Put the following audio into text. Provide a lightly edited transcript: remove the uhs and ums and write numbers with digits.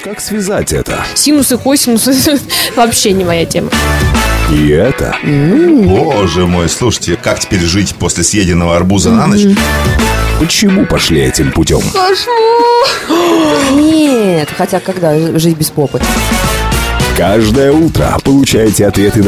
как связать это? Синусы, косинусы вообще не моя тема. И это? Боже мой, слушайте, как теперь жить после съеденного арбуза на ночь? Почему пошли этим путем? Нет, хотя когда жить без попы? Каждое утро получаете ответы